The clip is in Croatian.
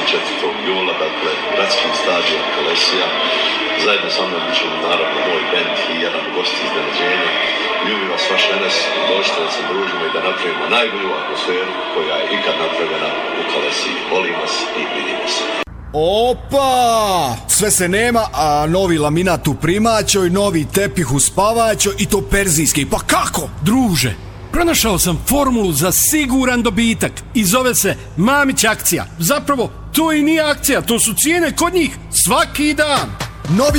24. jula, dakle, gradski stadion Kolesija. Zajedno sa mnom bit ćemo naravno moj bend i jedan gost iznenađenja. Ljubim vas vaš Enes, dođite da se družimo i da napravimo najbolju atmosferu koja je ikad napravljena u Kolesiji. Volim vas i vidimo se. Opa! Sve se nema, a novi laminat u primaćoj, novi tepih u spavaćoj i to perzijski. Pa kako? Druže, pronašao sam formulu za siguran dobitak i zove se Mamić akcija. Zapravo, to i nije akcija, to su cijene kod njih svaki dan. Novi